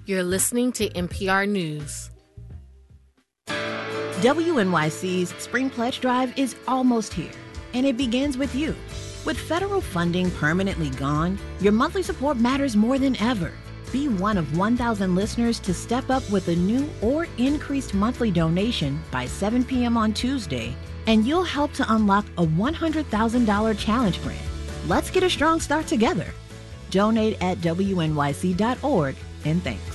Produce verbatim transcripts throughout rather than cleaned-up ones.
You're listening to N P R News. W N Y C's Spring Pledge Drive is almost here, and it begins with you. With federal funding permanently gone, your monthly support matters more than ever. Be one of one thousand listeners to step up with a new or increased monthly donation by seven p.m. on Tuesday, and you'll help to unlock a one hundred thousand dollars challenge grant. Let's get a strong start together. Donate at W N Y C dot org, and thanks.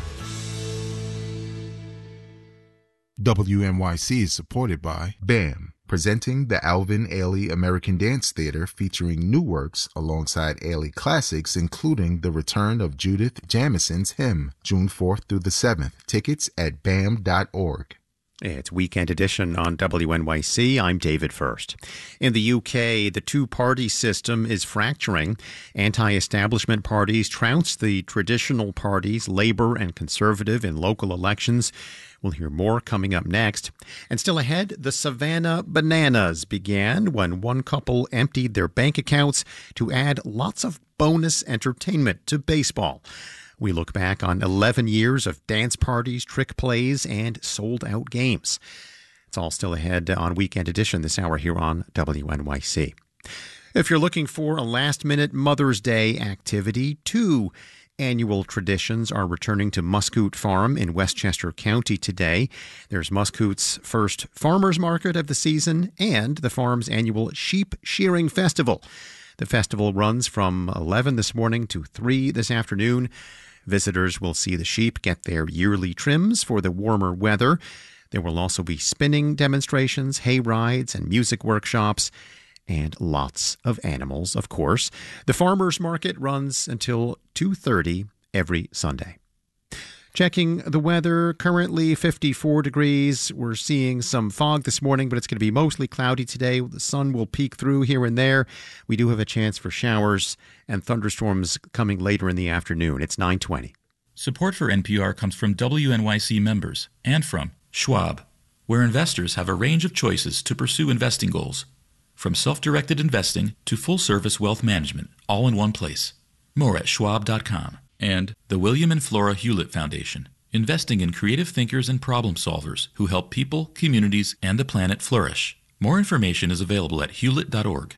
W N Y C is supported by BAM, presenting the Alvin Ailey American Dance Theater featuring new works alongside Ailey classics, including the return of Judith Jamison's Hymn, June fourth through the seventh. Tickets at B A M dot org. It's Weekend Edition on W N Y C. I'm David First. In the U K, the two-party system is fracturing. Anti-establishment parties trounce the traditional parties, Labour and Conservative, in local elections. We'll hear more coming up next. And still ahead, the Savannah Bananas began when one couple emptied their bank accounts to add lots of bonus entertainment to baseball. We look back on eleven years of dance parties, trick plays, and sold-out games. It's all still ahead on Weekend Edition this hour here on W N Y C. If you're looking for a last-minute Mother's Day activity, two annual traditions are returning to Muscoot Farm in Westchester County today. There's Muscoot's first farmers market of the season and the farm's annual sheep shearing festival. The festival runs from eleven this morning to three this afternoon. Visitors will see the sheep get their yearly trims for the warmer weather. There will also be spinning demonstrations, hay rides, and music workshops, and lots of animals, of course. The farmers market runs until two thirty every Sunday. Checking the weather, currently fifty-four degrees. We're seeing some fog this morning, but it's going to be mostly cloudy today. The sun will peek through here and there. We do have a chance for showers and thunderstorms coming later in the afternoon. It's nine twenty. Support for N P R comes from W N Y C members and from Schwab, where investors have a range of choices to pursue investing goals. From self-directed investing to full-service wealth management, all in one place. More at schwab dot com. And the William and Flora Hewlett Foundation, investing in creative thinkers and problem solvers who help people, communities, and the planet flourish. More information is available at hewlett dot org.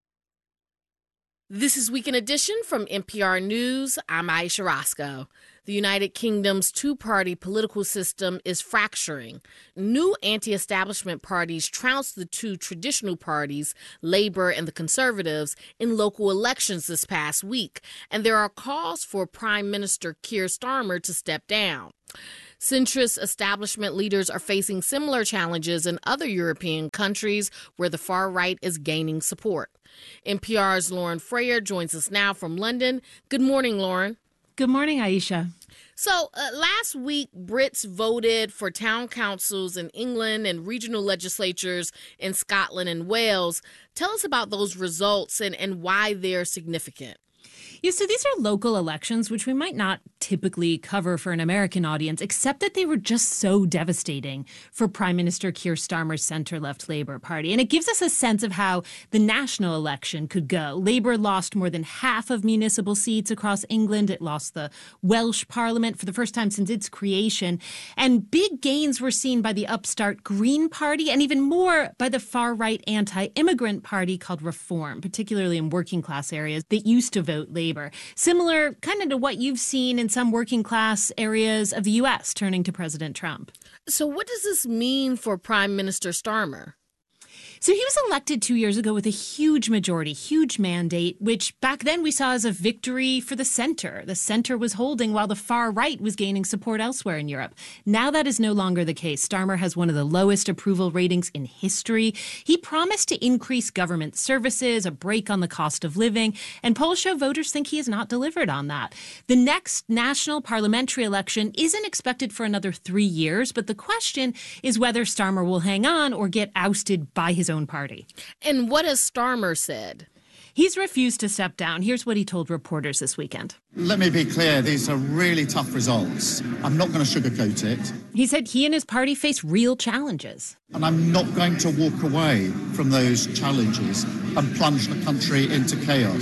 This is Weekend Edition from N P R News. I'm Aisha Roscoe. The United Kingdom's two-party political system is fracturing. New anti-establishment parties trounced the two traditional parties, Labour and the Conservatives, in local elections this past week, and there are calls for Prime Minister Keir Starmer to step down. Centrist establishment leaders are facing similar challenges in other European countries where the far right is gaining support. N P R's Lauren Frayer joins us now from London. Good morning, Lauren. Good morning, Aisha. So uh, last week, Brits voted for town councils in England and regional legislatures in Scotland and Wales. Tell us about those results and, and why they're significant. Yeah, so these are local elections, which we might not typically cover for an American audience, except that they were just so devastating for Prime Minister Keir Starmer's centre-left Labour Party. And it gives us a sense of how the national election could go. Labour lost more than half of municipal seats across England. It lost the Welsh Parliament for the first time since its creation. And big gains were seen by the upstart Green Party and even more by the far-right anti-immigrant party called Reform, particularly in working-class areas that used to vote Labour. Similar kind of to what you've seen in some working class areas of the U S turning to President Trump. So what does this mean for Prime Minister Starmer? So he was elected two years ago with a huge majority, huge mandate, which back then we saw as a victory for the center. The center was holding while the far right was gaining support elsewhere in Europe. Now that is no longer the case. Starmer has one of the lowest approval ratings in history. He promised to increase government services, a break on the cost of living, and polls show voters think he has not delivered on that. The next national parliamentary election isn't expected for another three years, but the question is whether Starmer will hang on or get ousted by his own party. And what has Starmer said? He's refused to step down. Here's what he told reporters this weekend. Let me be clear, these are really tough results. I'm not going to sugarcoat it. He said he and his party face real challenges. And I'm not going to walk away from those challenges and plunge the country into chaos.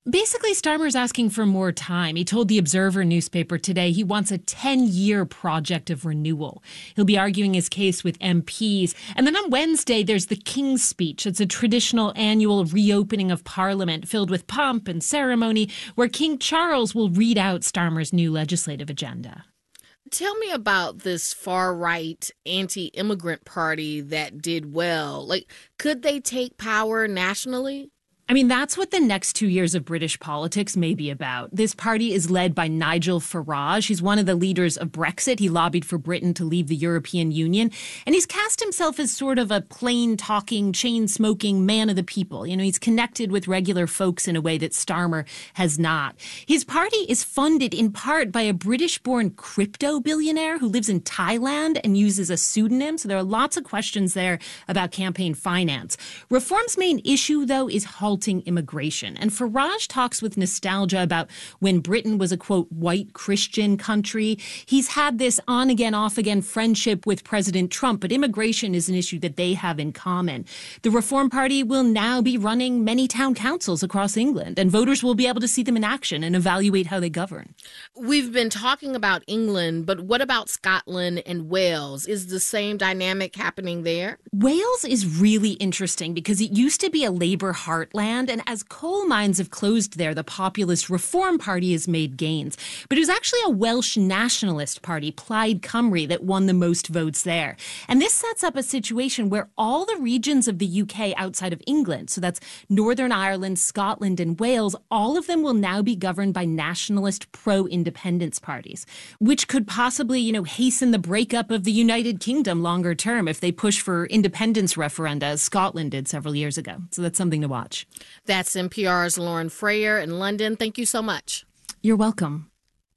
Basically, Starmer's asking for more time. He told the Observer newspaper today he wants a ten-year project of renewal. He'll be arguing his case with M Ps. And then on Wednesday, there's the King's Speech. It's a traditional annual reopening of Parliament filled with pomp and ceremony where King Charles will read out Starmer's new legislative agenda. Tell me about this far-right anti-immigrant party that did well. Like, could they take power nationally? I mean, that's what the next two years of British politics may be about. This party is led by Nigel Farage. He's one of the leaders of Brexit. He lobbied for Britain to leave the European Union. And he's cast himself as sort of a plain-talking, chain-smoking man of the people. You know, he's connected with regular folks in a way that Starmer has not. His party is funded in part by a British-born crypto billionaire who lives in Thailand and uses a pseudonym. So there are lots of questions there about campaign finance. Reform's main issue, though, is halting immigration. And Farage talks with nostalgia about when Britain was a, quote, white Christian country. He's had this on-again, off-again friendship with President Trump, but immigration is an issue that they have in common. The Reform Party will now be running many town councils across England, and voters will be able to see them in action and evaluate how they govern. We've been talking about England, but what about Scotland and Wales? Is the same dynamic happening there? Wales is really interesting because it used to be a Labour heartland. And as coal mines have closed there, the populist Reform Party has made gains. But it was actually a Welsh nationalist party, Plaid Cymru, that won the most votes there. And this sets up a situation where all the regions of the U K outside of England, so that's Northern Ireland, Scotland, and Wales, all of them will now be governed by nationalist pro-independence parties, which could possibly, you know, hasten the breakup of the United Kingdom longer term if they push for independence referenda, as Scotland did several years ago. So that's something to watch. That's N P R's Lauren Frayer in London. Thank you so much. You're welcome.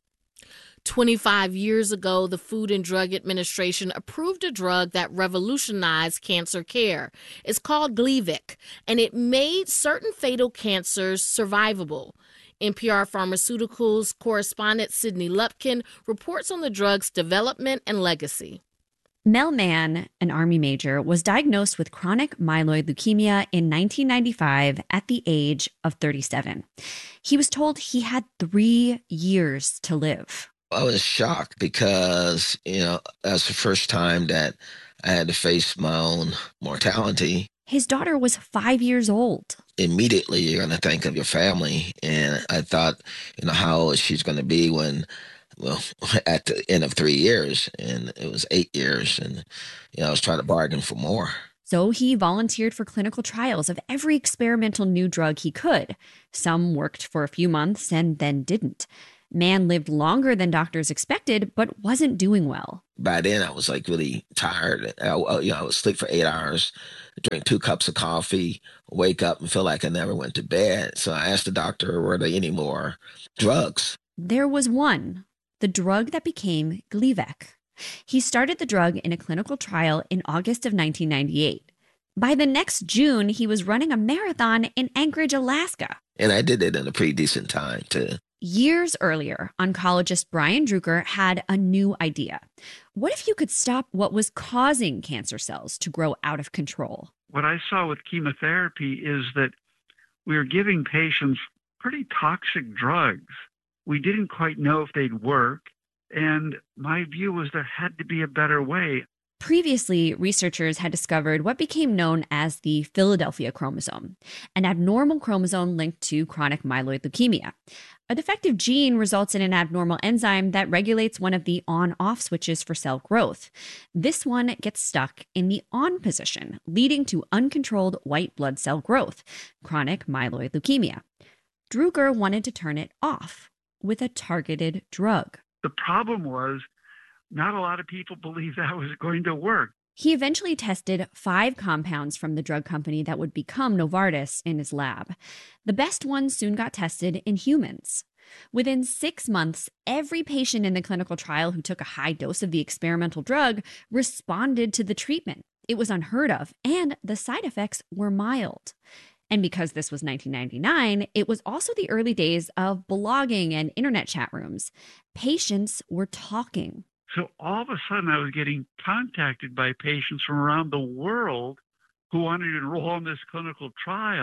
twenty-five years ago, the Food and Drug Administration approved a drug that revolutionized cancer care. It's called Gleevec, and it made certain fatal cancers survivable. N P R Pharmaceuticals correspondent Sydney Lupkin reports on the drug's development and legacy. Mel Mann, an Army major, was diagnosed with chronic myeloid leukemia in nineteen ninety-five at the age of thirty-seven. He was told he had three years to live. I was shocked because, you know, that's the first time that I had to face my own mortality. His daughter was five years old. Immediately, you're going to think of your family. And I thought, you know, how old she's going to be when, well, at the end of three years, and it was eight years, and, you know, I was trying to bargain for more. So he volunteered for clinical trials of every experimental new drug he could. Some worked for a few months and then didn't. Mann lived longer than doctors expected, but wasn't doing well. By then, I was like really tired. I, you know, I would sleep for eight hours, drink two cups of coffee, wake up and feel like I never went to bed. So I asked the doctor, were there any more drugs? There was one. The drug that became Gleevec. He started the drug in a clinical trial in August of nineteen ninety-eight. By the next June, he was running a marathon in Anchorage, Alaska. And I did it in a pretty decent time, too. Years earlier, oncologist Brian Drucker had a new idea. What if you could stop what was causing cancer cells to grow out of control? What I saw with chemotherapy is that we were giving patients pretty toxic drugs. We didn't quite know if they'd work, and my view was there had to be a better way. Previously, researchers had discovered what became known as the Philadelphia chromosome, an abnormal chromosome linked to chronic myeloid leukemia. A defective gene results in an abnormal enzyme that regulates one of the on-off switches for cell growth. This one gets stuck in the on position, leading to uncontrolled white blood cell growth, chronic myeloid leukemia. Drucker wanted to turn it off with a targeted drug. The problem was not a lot of people believed that was going to work. He eventually tested five compounds from the drug company that would become Novartis in his lab. The best ones soon got tested in humans. Within six months, every patient in the clinical trial who took a high dose of the experimental drug responded to the treatment. It was unheard of, and the side effects were mild. And because this was nineteen ninety-nine, it was also the early days of blogging and internet chat rooms. Patients were talking. So all of a sudden, I was getting contacted by patients from around the world who wanted to enroll in this clinical trial.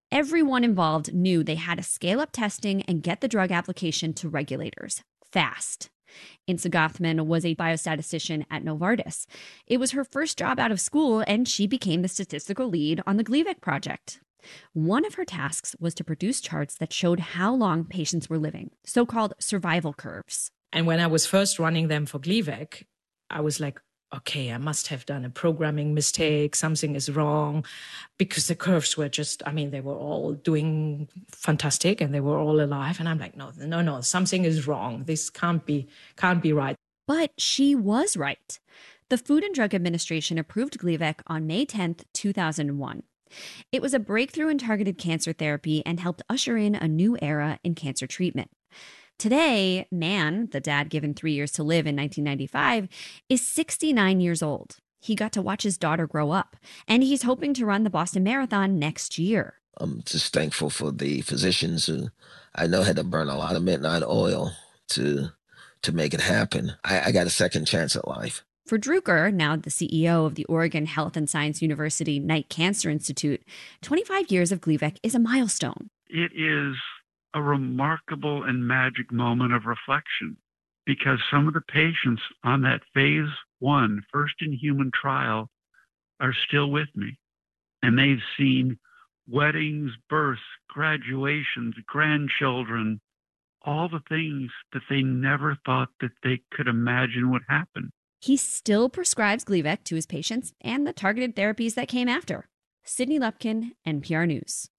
Everyone involved knew they had to scale up testing and get the drug application to regulators fast. Insa Gothman was a biostatistician at Novartis. It was her first job out of school, and she became the statistical lead on the Gleevec project. One of her tasks was to produce charts that showed how long patients were living, so-called survival curves. And when I was first running them for Gleevec, I was like, okay, I must have done a programming mistake. Something is wrong, because the curves were just, I mean, they were all doing fantastic and they were all alive. And I'm like, no, no, no, something is wrong. This can't be, can't be right. But she was right. The Food and Drug Administration approved Gleevec on May tenth, two thousand one. It was a breakthrough in targeted cancer therapy and helped usher in a new era in cancer treatment. Today, Man, the dad given three years to live in nineteen ninety-five, is sixty-nine years old. He got to watch his daughter grow up, and he's hoping to run the Boston Marathon next year. I'm just thankful for the physicians who I know had to burn a lot of midnight oil to to make it happen. I, I got a second chance at life. For Druker, now the C E O of the Oregon Health and Science University Knight Cancer Institute, twenty-five years of Gleevec is a milestone. It is a remarkable and magic moment of reflection, because some of the patients on that phase one, first in human trial, are still with me. And they've seen weddings, births, graduations, grandchildren, all the things that they never thought that they could imagine would happen. He still prescribes Gleevec to his patients and the targeted therapies that came after. Sydney Lupkin, N P R News.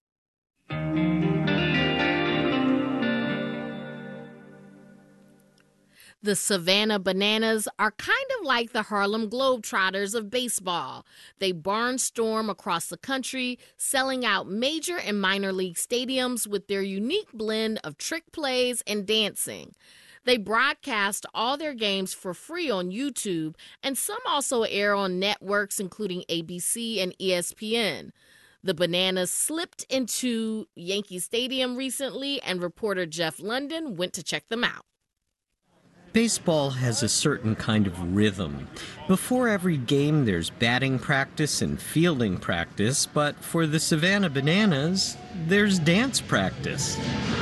The Savannah Bananas are kind of like the Harlem Globetrotters of baseball. They barnstorm across the country, selling out major and minor league stadiums with their unique blend of trick plays and dancing. They broadcast all their games for free on YouTube, and some also air on networks including A B C and E S P N. The Bananas slipped into Yankee Stadium recently, and reporter Jeff London went to check them out. Baseball has a certain kind of rhythm. Before every game, there's batting practice and fielding practice, but for the Savannah Bananas, there's dance practice.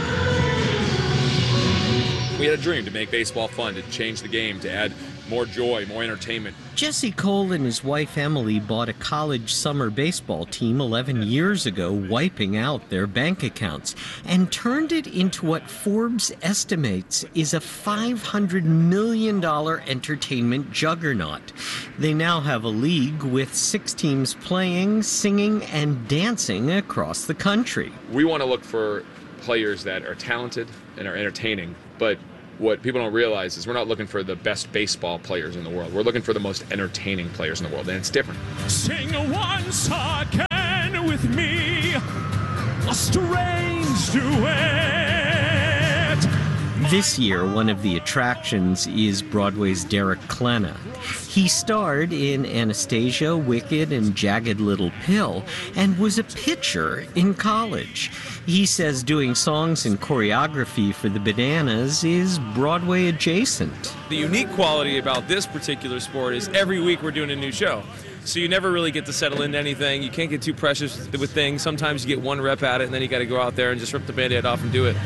We had a dream to make baseball fun, to change the game, to add more joy, more entertainment. Jesse Cole and his wife Emily bought a college summer baseball team eleven years ago, wiping out their bank accounts, and turned it into what Forbes estimates is a five hundred million dollars entertainment juggernaut. They now have a league with six teams playing, singing, and dancing across the country. We want to look for players that are talented and are entertaining, but what people don't realize is we're not looking for the best baseball players in the world. We're looking for the most entertaining players in the world, and it's different. Sing once again with me, a strange duet. This year, one of the attractions is Broadway's Derek Klena. He starred in Anastasia, Wicked, and Jagged Little Pill, and was a pitcher in college. He says doing songs and choreography for the Bananas is Broadway adjacent. The unique quality about this particular sport is every week we're doing a new show. So you never really get to settle into anything. You can't get too precious with things. Sometimes you get one rep at it, and then you got to go out there and just rip the Band-Aid off and do it.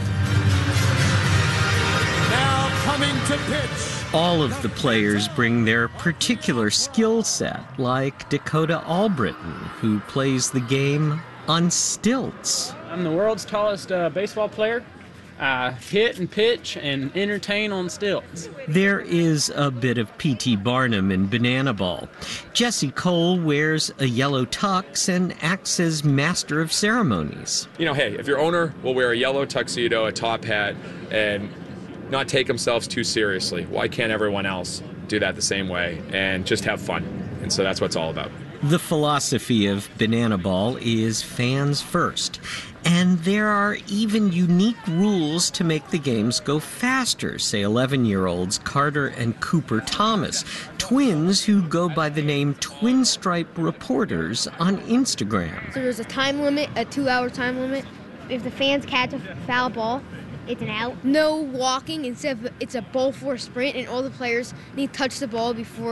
Now coming to pitch. All of the players bring their particular skill set, like Dakota Albritton, who plays the game on stilts. I'm the world's tallest uh, baseball player. I hit and pitch and entertain on stilts. There is a bit of P T Barnum in Banana Ball. Jesse Cole wears a yellow tux and acts as master of ceremonies. You know, hey, if your owner will wear a yellow tuxedo, a top hat, and not take themselves too seriously, why can't everyone else do that the same way and just have fun? And so that's what it's all about. The philosophy of Banana Ball is fans first. And there are even unique rules to make the games go faster, say eleven-year-olds Carter and Cooper Thomas, twins who go by the name Twin Stripe Reporters on Instagram. So there's a time limit, a two-hour time limit. If the fans catch a foul ball, it's an out. No walking, instead of, it's a ball for a sprint, and all the players need to touch the ball before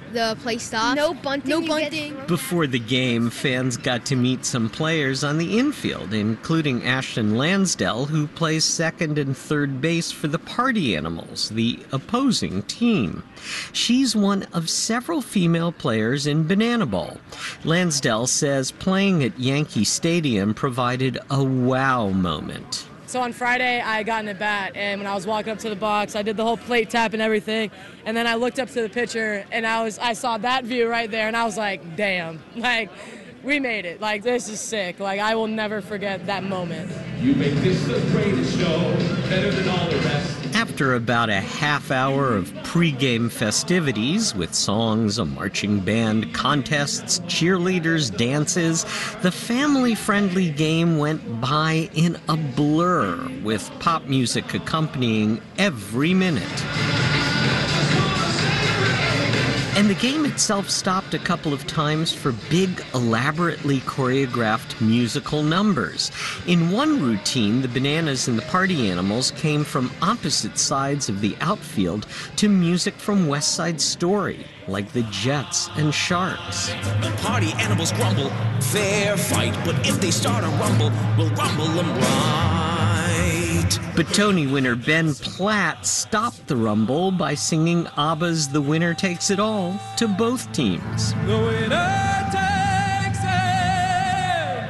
the play stops. No bunting. No bunting. Before the game, fans got to meet some players on the infield, including Ashton Lansdell, who plays second and third base for the Party Animals, the opposing team. She's one of several female players in Banana Ball. Lansdell says playing at Yankee Stadium provided a wow moment. So on Friday, I got in at bat, and when I was walking up to the box, I did the whole plate tap and everything, and then I looked up to the pitcher, and I was I saw that view right there, and I was like, damn, like, we made it. Like, this is sick. Like, I will never forget that moment. You make this the greatest show, better than all the rest. After about a half hour of pre-game festivities with songs, a marching band, contests, cheerleaders, dances, the family-friendly game went by in a blur, with pop music accompanying every minute. And the game itself stopped a couple of times for big, elaborately choreographed musical numbers. In one routine, the Bananas and the Party Animals came from opposite sides of the outfield to music from West Side Story, like the Jets and Sharks. The Party Animals grumble, fair fight, but if they start a rumble, we'll rumble them right. But Tony winner Ben Platt stopped the rumble by singing ABBA's The Winner Takes It All to both teams. The winner takes it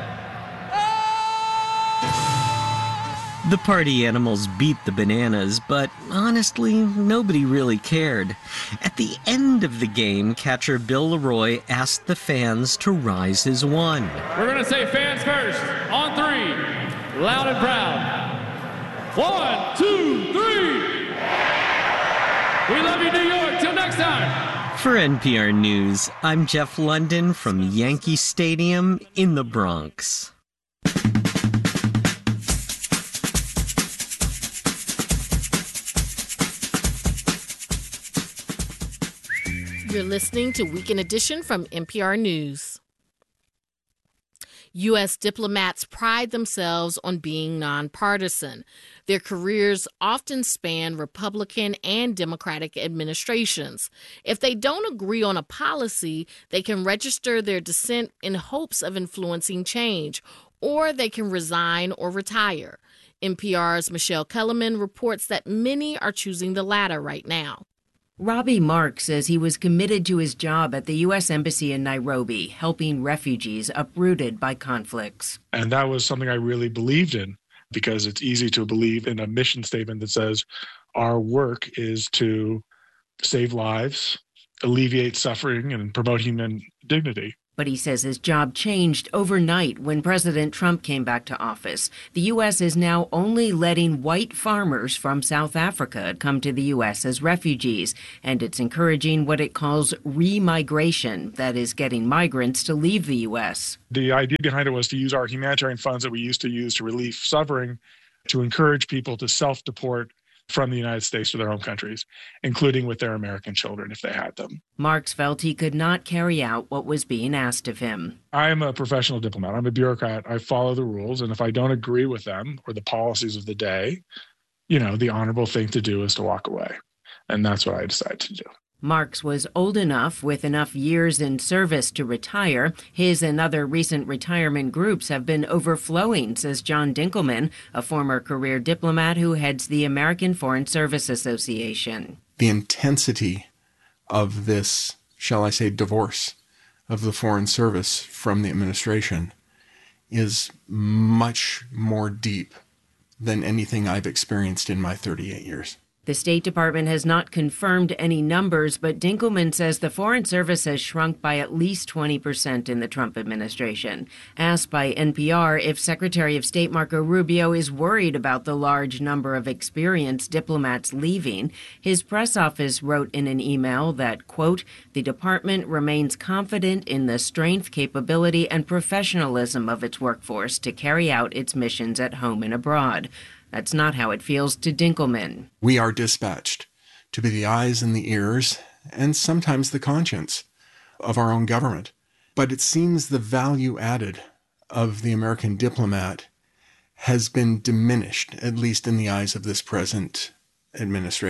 all. The Party Animals beat the Bananas, but honestly, nobody really cared. At the end of the game, catcher Bill Leroy asked the fans to rise as one. We're going to say fans first. On three. Loud and proud. One, two, three. We love you, New York. Till next time. For N P R News, I'm Jeff London from Yankee Stadium in the Bronx. You're listening to Weekend Edition from N P R News. U S diplomats pride themselves on being nonpartisan. Their careers often span Republican and Democratic administrations. If they don't agree on a policy, they can register their dissent in hopes of influencing change, or they can resign or retire. N P R's Michelle Kellerman reports that many are choosing the latter right now. Robbie Mark says he was committed to his job at the U S Embassy in Nairobi, helping refugees uprooted by conflicts. And that was something I really believed in, because it's easy to believe in a mission statement that says our work is to save lives, alleviate suffering, and promote human dignity. But he says his job changed overnight when President Trump came back to office. The U S is now only letting white farmers from South Africa come to the U S as refugees, and it's encouraging what it calls remigration, that is, getting migrants to leave the U S. The idea behind it was to use our humanitarian funds that we used to use to relieve suffering to encourage people to self-deport from the United States to their home countries, including with their American children if they had them. Marks felt he could not carry out what was being asked of him. I'm a professional diplomat. I'm a bureaucrat. I follow the rules, and if I don't agree with them or the policies of the day, you know, the honorable thing to do is to walk away. And that's what I decided to do. Marks was old enough with enough years in service to retire. His and other recent retirement groups have been overflowing, says John Dinkelman, a former career diplomat who heads the American Foreign Service Association. The intensity of this, shall I say, divorce of the Foreign Service from the administration is much more deep than anything I've experienced in my thirty-eight years. The State Department has not confirmed any numbers, but Dinkelman says the Foreign Service has shrunk by at least twenty percent in the Trump administration. Asked by N P R if Secretary of State Marco Rubio is worried about the large number of experienced diplomats leaving, his press office wrote in an email that, quote, the department remains confident in the strength, capability, and professionalism of its workforce to carry out its missions at home and abroad. That's not how it feels to Dinkelman. We are dispatched to be the eyes and the ears, and sometimes the conscience of our own government. But it seems the value added of the American diplomat has been diminished, at least in the eyes of this present administration.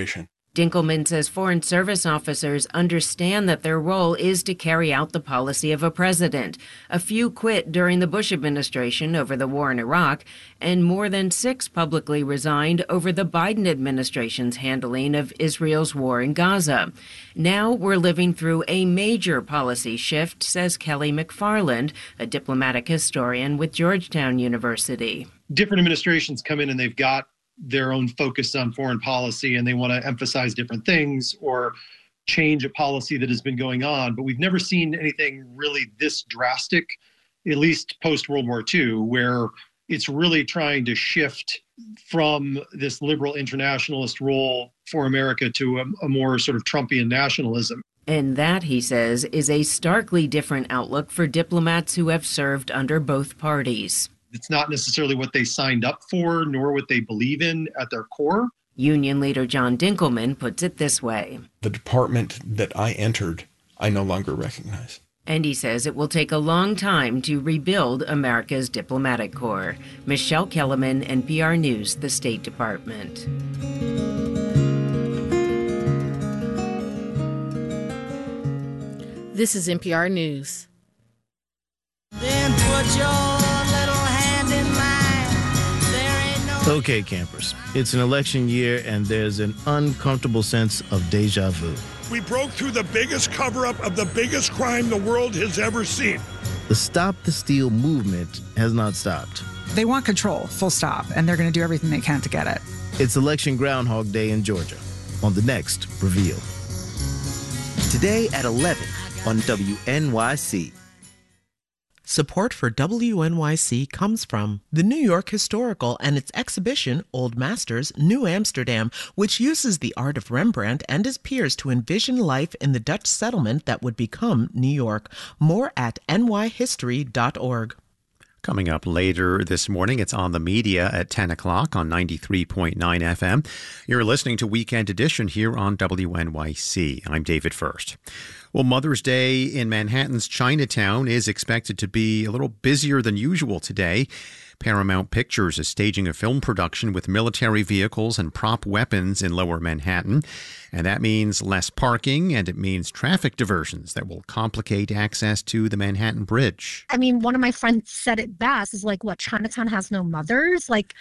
Dinkelman says Foreign Service officers understand that their role is to carry out the policy of a president. A few quit during the Bush administration over the war in Iraq, and more than six publicly resigned over the Biden administration's handling of Israel's war in Gaza. Now we're living through a major policy shift, says Kelly McFarland, a diplomatic historian with Georgetown University. Different administrations come in and they've got their own focus on foreign policy, and they want to emphasize different things or change a policy that has been going on. But we've never seen anything really this drastic, at least post-World War Two, where it's really trying to shift from this liberal internationalist role for America to a, a more sort of Trumpian nationalism. And that, he says, is a starkly different outlook for diplomats who have served under both parties. It's not necessarily what they signed up for, nor what they believe in at their core. Union leader John Dinkelman puts it this way. The department that I entered, I no longer recognize. And he says it will take a long time to rebuild America's diplomatic corps. Michelle Kellerman, N P R News, the State Department. This is N P R News. Then put your Okay, campers, it's an election year and there's an uncomfortable sense of deja vu. We broke through the biggest cover-up of the biggest crime the world has ever seen. The Stop the Steal movement has not stopped. They want control, full stop, and they're going to do everything they can to get it. It's Election Groundhog Day in Georgia on the next Reveal. Today at eleven on W N Y C. Support for W N Y C comes from the New York Historical and its exhibition, Old Masters, New Amsterdam, which uses the art of Rembrandt and his peers to envision life in the Dutch settlement that would become New York. More at N Y history dot org. Coming up later this morning, it's On the Media at ten o'clock on ninety-three point nine F M. You're listening to Weekend Edition here on W N Y C. I'm David First. Well, Mother's Day in Manhattan's Chinatown is expected to be a little busier than usual today. Paramount Pictures is staging a film production with military vehicles and prop weapons in Lower Manhattan. And that means less parking, and it means traffic diversions that will complicate access to the Manhattan Bridge. I mean, one of my friends said it best, is like, what, Chinatown has no mothers? Like,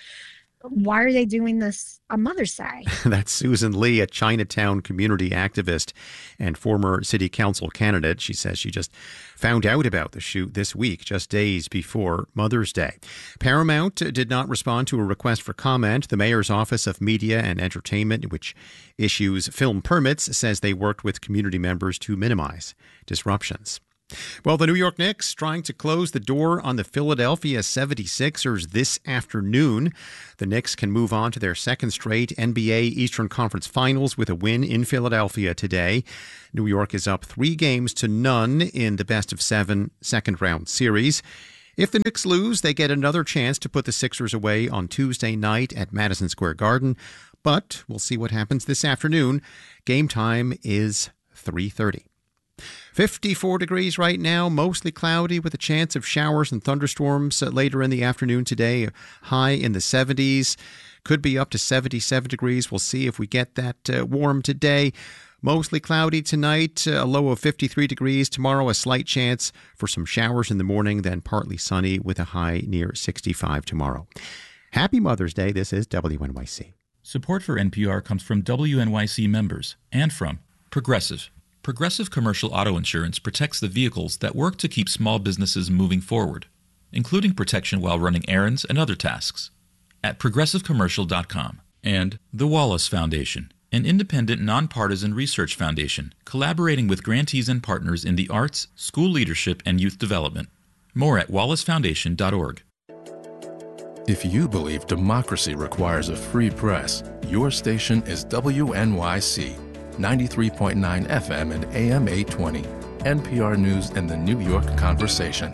why are they doing this on Mother's Day? That's Susan Lee, a Chinatown community activist and former city council candidate. She says she just found out about the shoot this week, just days before Mother's Day. Paramount did not respond to a request for comment. The mayor's Office of Media and Entertainment, which issues film permits, says they worked with community members to minimize disruptions. Well, the New York Knicks trying to close the door on the Philadelphia seventy-sixers this afternoon. The Knicks can move on to their second straight N B A Eastern Conference Finals with a win in Philadelphia today. New York is up three games to none in the best of seven second-round series. If the Knicks lose, they get another chance to put the Sixers away on Tuesday night at Madison Square Garden. But we'll see what happens this afternoon. Game time is three thirty. fifty-four degrees right now, mostly cloudy with a chance of showers and thunderstorms later in the afternoon today. High in the seventies, could be up to seventy-seven degrees. We'll see if we get that uh, warm today. Mostly cloudy tonight, a low of fifty-three degrees. Tomorrow, a slight chance for some showers in the morning, then partly sunny with a high near sixty-five tomorrow. Happy Mother's Day. This is W N Y C. Support for N P R comes from W N Y C members and from Progressive. Progressive Commercial Auto Insurance protects the vehicles that work to keep small businesses moving forward, including protection while running errands and other tasks. At progressive commercial dot com. And the Wallace Foundation, an independent, nonpartisan research foundation collaborating with grantees and partners in the arts, school leadership, and youth development. More at wallace foundation dot org. If you believe democracy requires a free press, your station is W N Y C. ninety-three point nine F M and A M eight twenty. N P R News and the New York Conversation.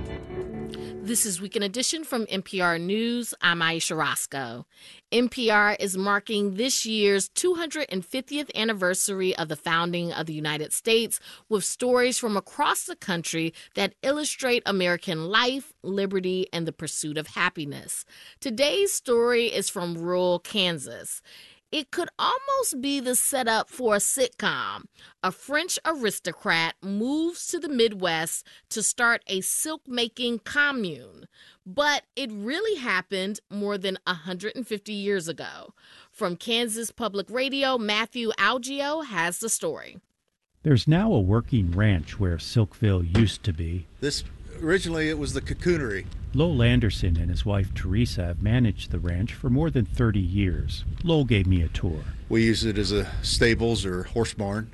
This is Weekend Edition from N P R News. I'm Aisha Roscoe. N P R is marking this year's two hundred fiftieth anniversary of the founding of the United States with stories from across the country that illustrate American life, liberty, and the pursuit of happiness. Today's story is from rural Kansas. It could almost be the setup for a sitcom. A French aristocrat moves to the Midwest to start a silk-making commune. But it really happened more than one hundred fifty years ago. From Kansas Public Radio, Matthew Algio has the story. There's now a working ranch where Silkville used to be. This originally it was the cocoonery. Lowell Anderson and his wife Teresa have managed the ranch for more than thirty years. Lowell gave me a tour. We use it as a stables or horse barn.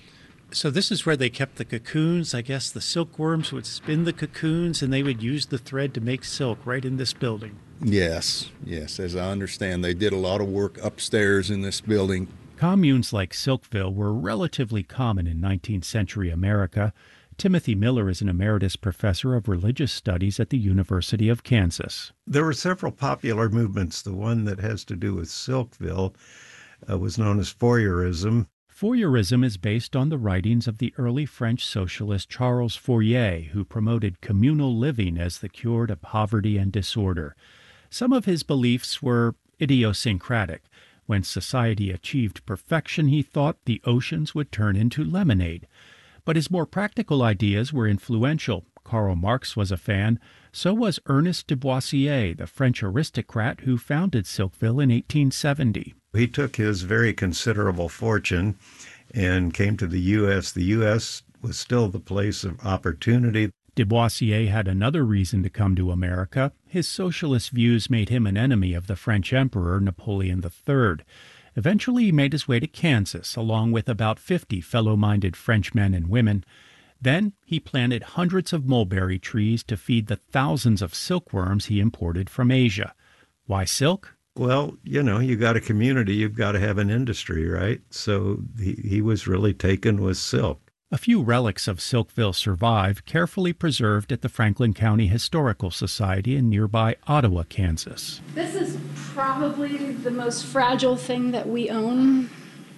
So this is where they kept the cocoons. I guess the silkworms would spin the cocoons and they would use the thread to make silk right in this building. Yes, yes. As I understand, they did a lot of work upstairs in this building. Communes like Silkville were relatively common in nineteenth century America. Timothy Miller is an emeritus professor of religious studies at the University of Kansas. There were several popular movements. The one that has to do with Silkville uh, was known as Fourierism. Fourierism is based on the writings of the early French socialist Charles Fourier, who promoted communal living as the cure to poverty and disorder. Some of his beliefs were idiosyncratic. When society achieved perfection, he thought the oceans would turn into lemonade. But his more practical ideas were influential. Karl Marx was a fan. So was Ernest de Boissier, the French aristocrat who founded Silkville in eighteen seventy. He took his very considerable fortune and came to the U S The U S was still the place of opportunity. De Boissier had another reason to come to America. His socialist views made him an enemy of the French Emperor Napoleon the Third. Eventually, he made his way to Kansas, along with about fifty fellow-minded Frenchmen and women. Then he planted hundreds of mulberry trees to feed the thousands of silkworms he imported from Asia. Why silk? Well, you know, you got a community, you've got to have an industry, right? So he, he was really taken with silk. A few relics of Silkville survive, carefully preserved at the Franklin County Historical Society in nearby Ottawa, Kansas. This is probably the most fragile thing that we own.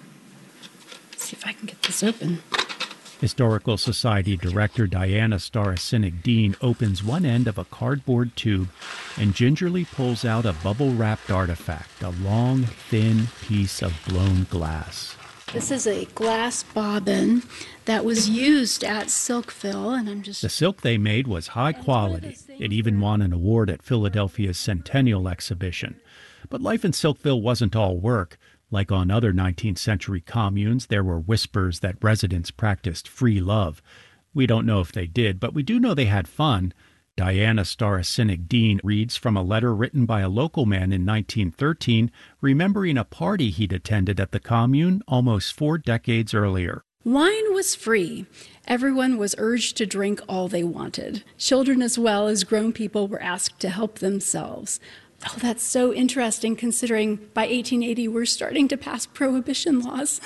Let's see if I can get this open. Historical Society Director Diana Starosinik Dean opens one end of a cardboard tube and gingerly pulls out a bubble-wrapped artifact, a long, thin piece of blown glass. This is a glass bobbin that was used at Silkville, and I'm just... The silk they made was high quality. It even won an award at Philadelphia's Centennial Exhibition. But life in Silkville wasn't all work. Like on other nineteenth century communes, there were whispers that residents practiced free love. We don't know if they did, but we do know they had fun. Diana Starosinik Dean reads from a letter written by a local man in nineteen thirteen, remembering a party he'd attended at the commune almost four decades earlier. Wine was free. Everyone was urged to drink all they wanted. Children as well as grown people were asked to help themselves. Oh, that's so interesting considering by eighteen eighty we're starting to pass prohibition laws.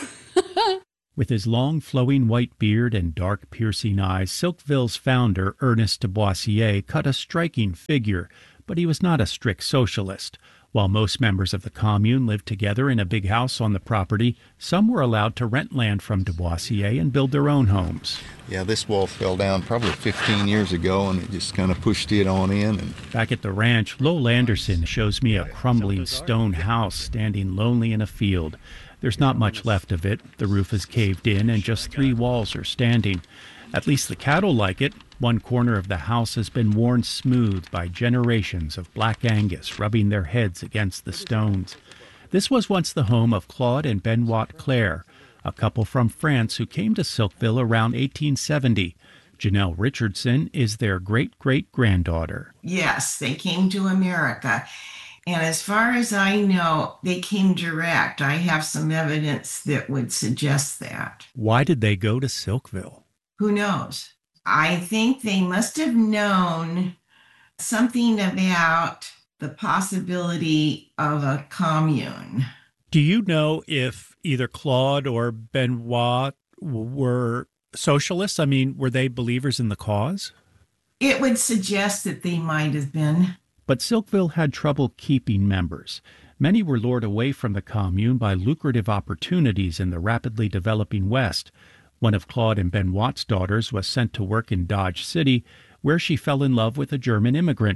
With his long flowing white beard and dark piercing eyes, Silkville's founder, Ernest de Boissier, cut a striking figure, but he was not a strict socialist. While most members of the commune lived together in a big house on the property, some were allowed to rent land from de Boissier and build their own homes. Yeah, this wall fell down probably fifteen years ago, and it just kind of pushed it on in. And back at the ranch, Lowell Anderson shows me a crumbling stone house standing lonely in a field. There's not much left of it. The roof is caved in and just three walls are standing. At least the cattle like it. One corner of the house has been worn smooth by generations of Black Angus rubbing their heads against the stones. This was once the home of Claude and Benoit Claire, a couple from France who came to Silkville around eighteen seventy. Janelle Richardson is their great-great-granddaughter. Yes, they came to America. And as far as I know, they came direct. I have some evidence that would suggest that. Why did they go to Silkville? Who knows? I think they must have known something about the possibility of a commune. Do you know if either Claude or Benoit were socialists? I mean, were they believers in the cause? It would suggest that they might have been. But Silkville had trouble keeping members. Many were lured away from the commune by lucrative opportunities in the rapidly developing West. One of Claude and Benoit's daughters was sent to work in Dodge City, where she fell in love with a German immigrant.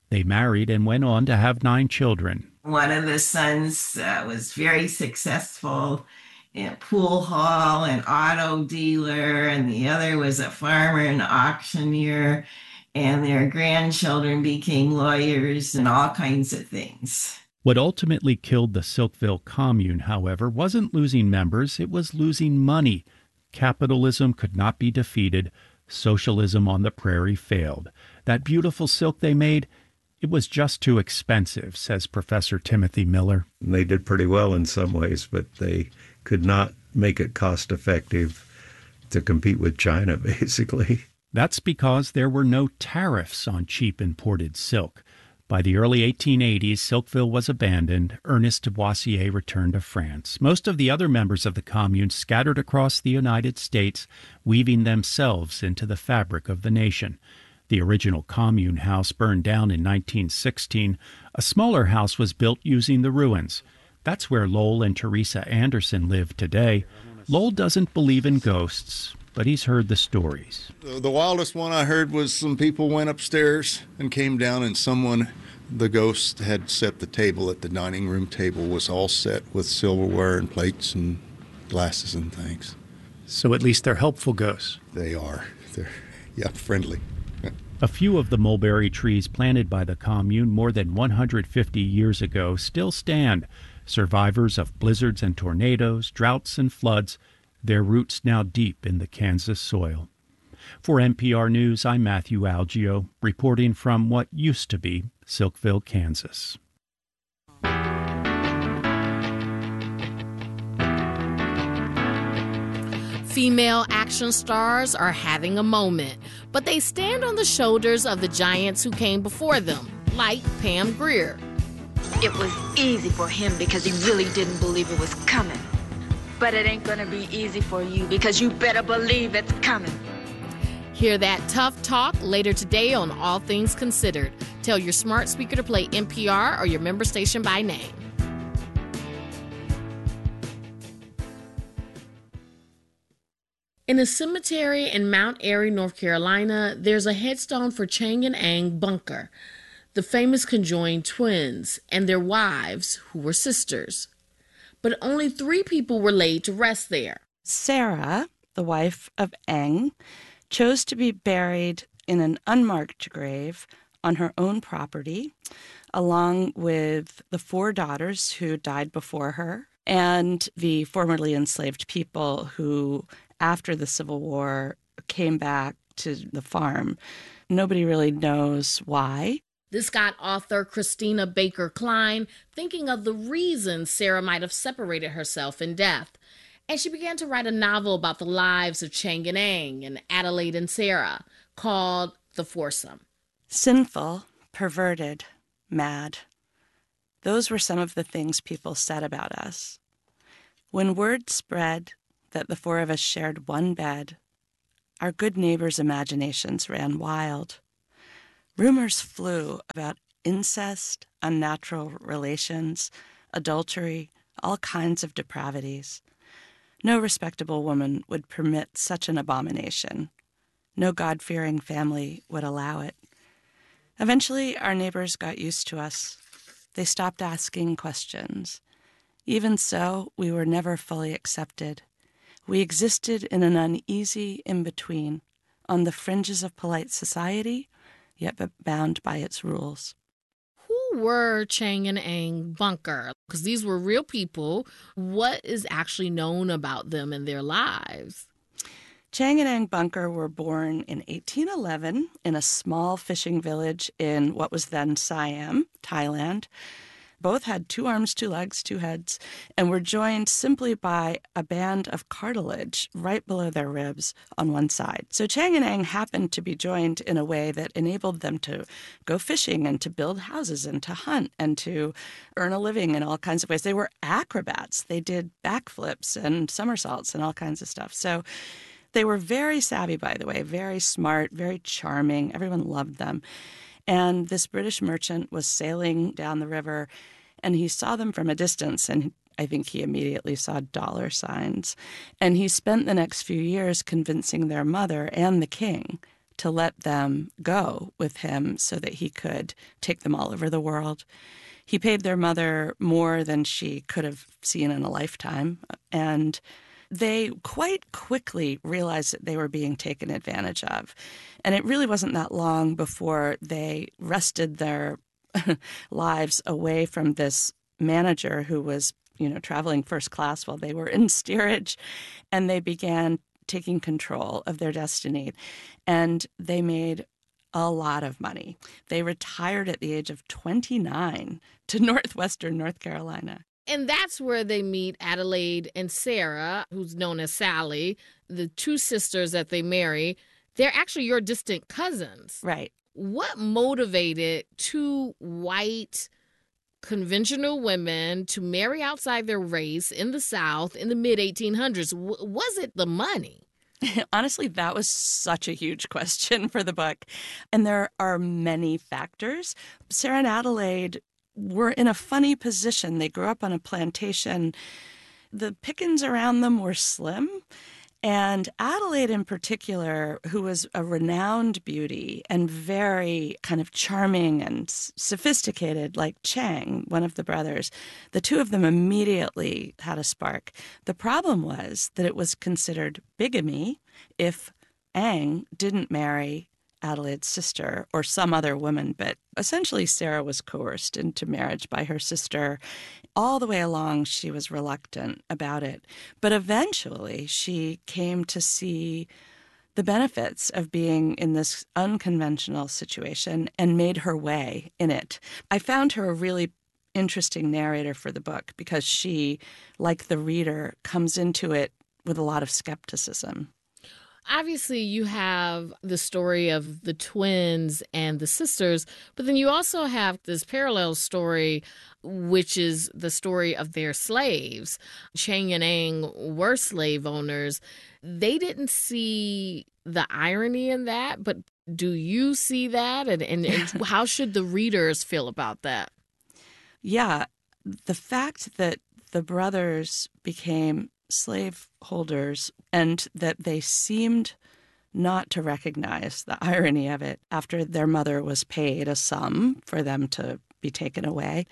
They married and went on to have nine children. One of the sons uh, was very successful in a pool hall and auto dealer, and the other was a farmer and auctioneer, and their grandchildren became lawyers and all kinds of things. What ultimately killed the Silkville Commune, however, wasn't losing members, it was losing money. Capitalism could not be defeated. Socialism on the prairie failed. That beautiful silk they made, it was just too expensive, says Professor Timothy Miller. They did pretty well in some ways, but they could not make it cost effective to compete with China, basically. That's because there were no tariffs on cheap imported silk. By the early eighteen eighties, Silkville was abandoned. Ernest de Boissier returned to France. Most of the other members of the commune scattered across the United States, weaving themselves into the fabric of the nation. The original commune house burned down in nineteen sixteen. A smaller house was built using the ruins. That's where Lowell and Teresa Anderson live today. Lowell doesn't believe in ghosts, but he's heard the stories. The wildest one I heard was some people went upstairs and came down, and someone, the ghost, had set the table at the dining room table, was all set with silverware and plates and glasses and things. So at least they're helpful ghosts. They are. They're, yeah, friendly. A few of the mulberry trees planted by the commune more than one hundred fifty years ago still stand, survivors of blizzards and tornadoes, droughts and floods, their roots now deep in the Kansas soil. For N P R News, I'm Matthew Algio, reporting from what used to be Silkville, Kansas. Female action stars are having a moment, but they stand on the shoulders of the giants who came before them, like Pam Grier. It was easy for him because he really didn't believe it was coming. But it ain't gonna be easy for you because you better believe it's coming. Hear that tough talk later today on All Things Considered. Tell your smart speaker to play N P R or your member station by name. In a cemetery in Mount Airy, North Carolina, there's a headstone for Chang and Ang Bunker, the famous conjoined twins, and their wives, who were sisters. But only three people were laid to rest there. Sarah, the wife of Ang, chose to be buried in an unmarked grave on her own property, along with the four daughters who died before her and the formerly enslaved people who, after the Civil War, came back to the farm. Nobody really knows why. This got author Christina Baker Klein thinking of the reasons Sarah might have separated herself in death. And she began to write a novel about the lives of Chang and Ang and Adelaide and Sarah, called The Foursome. Sinful, perverted, mad. Those were some of the things people said about us. When word spread that the four of us shared one bed, our good neighbors' imaginations ran wild. Rumors flew about incest, unnatural relations, adultery, all kinds of depravities. No respectable woman would permit such an abomination. No God-fearing family would allow it. Eventually, our neighbors got used to us. They stopped asking questions. Even so, we were never fully accepted. We existed in an uneasy in-between, on the fringes of polite society, yet bound by its rules. Who were Chang and Ang Bunker? Because these were real people. What is actually known about them and their lives? Chang and Ang Bunker were born in eighteen eleven in a small fishing village in what was then Siam, Thailand. Both had two arms, two legs, two heads, and were joined simply by a band of cartilage right below their ribs on one side. So Chang and Ang happened to be joined in a way that enabled them to go fishing and to build houses and to hunt and to earn a living in all kinds of ways. They were acrobats. They did backflips and somersaults and all kinds of stuff. So they were very savvy, by the way, very smart, very charming. Everyone loved them. And this British merchant was sailing down the river, and he saw them from a distance, and I think he immediately saw dollar signs. And he spent the next few years convincing their mother and the king to let them go with him so that he could take them all over the world. He paid their mother more than she could have seen in a lifetime, and they quite quickly realized that they were being taken advantage of. And it really wasn't that long before they wrested their lives away from this manager who was, you know, traveling first class while they were in steerage, and they began taking control of their destiny. And they made a lot of money. They retired at the age of twenty-nine to northwestern North Carolina. And that's where they meet Adelaide and Sarah, who's known as Sally, the two sisters that they marry. They're actually your distant cousins. Right. What motivated two white, conventional women to marry outside their race in the South in the mid eighteen hundreds? W- was it the money? Honestly, that was such a huge question for the book. And there are many factors. Sarah and Adelaide were in a funny position. They grew up on a plantation. The pickings around them were slim. And Adelaide in particular, who was a renowned beauty and very kind of charming and sophisticated, like Chang, one of the brothers, the two of them immediately had a spark. The problem was that it was considered bigamy if Ang didn't marry Adelaide's sister or some other woman, but essentially Sarah was coerced into marriage by her sister. All the way along, she was reluctant about it. But eventually, she came to see the benefits of being in this unconventional situation and made her way in it. I found her a really interesting narrator for the book because she, like the reader, comes into it with a lot of skepticism. Obviously, you have the story of the twins and the sisters, but then you also have this parallel story, which is the story of their slaves. Chang and Ang were slave owners. They didn't see the irony in that, but do you see that? And, and, and how should the readers feel about that? Yeah, the fact that the brothers became slave holders and that they seemed not to recognize the irony of it after their mother was paid a sum for them to be taken away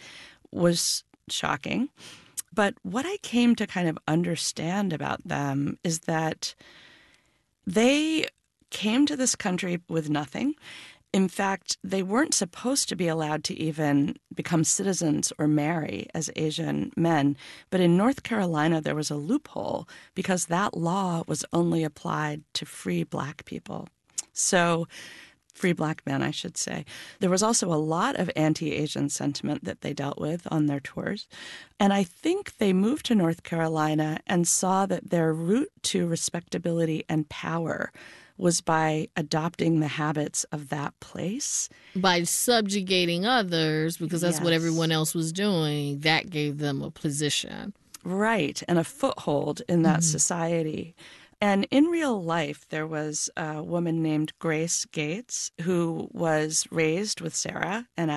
was shocking. But what I came to kind of understand about them is that they came to this country with nothing. In fact, they weren't supposed to be allowed to even become citizens or marry as Asian men. But in North Carolina, there was a loophole because that law was only applied to free black people. So, free black men, I should say. There was also a lot of anti-Asian sentiment that they dealt with on their tours. And I think they moved to North Carolina and saw that their route to respectability and power was by adopting the habits of that place. By subjugating others, because that's Yes. what everyone else was doing, that gave them a position. Right, and a foothold in that Mhm. society. And in real life, there was a woman named Grace Gates who was raised with Sarah and